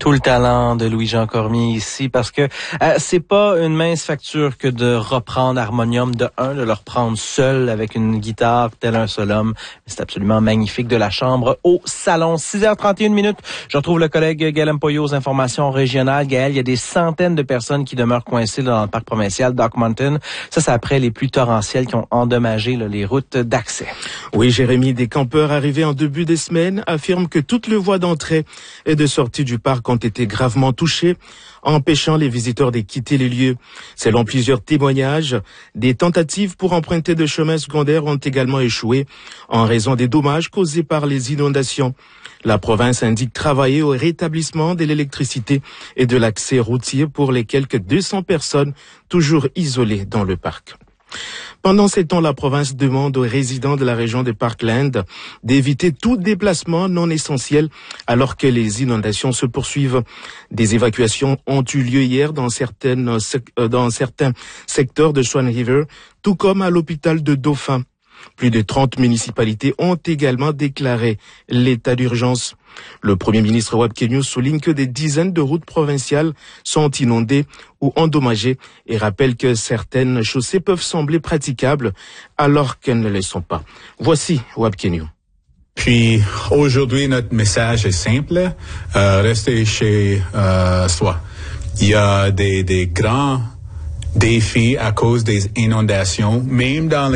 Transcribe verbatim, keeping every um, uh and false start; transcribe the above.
Tout le talent de Louis-Jean Cormier ici, parce que euh, c'est pas une mince facture que de reprendre Harmonium de un, de le reprendre seul avec une guitare tel un seul homme. C'est absolument magnifique, de la chambre au salon. six heures trente et une minutes. Je retrouve le collègue Gaël Mpoyo aux informations régionales. Gaël, il y a des centaines de personnes qui demeurent coincées là, dans le parc provincial Dock Mountain. Ça, c'est après les pluies torrentielles qui ont endommagé là, les routes d'accès. Oui, Jérémy, des campeurs arrivés en début des semaines affirment que toutes les voies d'entrée et de sortie du parc ont été gravement touchées, empêchant les visiteurs de quitter les lieux. Selon plusieurs témoignages, des tentatives pour emprunter de chemins secondaires ont également échoué en raison des dommages causés par les inondations. La province indique travailler au rétablissement de l'électricité et de l'accès routier pour les quelques deux cents personnes toujours isolées dans le parc. Pendant ces temps, la province demande aux résidents de la région de Parkland d'éviter tout déplacement non essentiel alors que les inondations se poursuivent. Des évacuations ont eu lieu hier dans certaines, dans certains secteurs de Swan River, tout comme à l'hôpital de Dauphin. Plus de trente municipalités ont également déclaré l'état d'urgence. Le premier ministre Wab Kenius souligne que des dizaines de routes provinciales sont inondées ou endommagées et rappelle que certaines chaussées peuvent sembler praticables alors qu'elles ne le sont pas. Voici Wab Kenius. Puis aujourd'hui, notre message est simple, euh, restez chez euh, soi. Il y a des, des grands défis à cause des inondations, même dans les